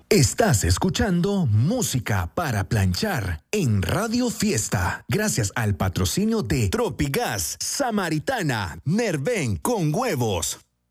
Estás escuchando Música para Planchar en Radio Fiesta, gracias al patrocinio de Tropigas, Samaritana, Nerven con huevos,